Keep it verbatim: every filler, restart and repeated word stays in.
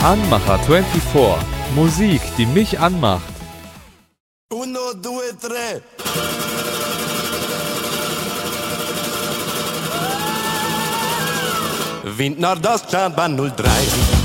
Anmacher vierundzwanzig. Musik, die mich anmacht. Uno, due, tre. Wind Nordost, Schaban null drei.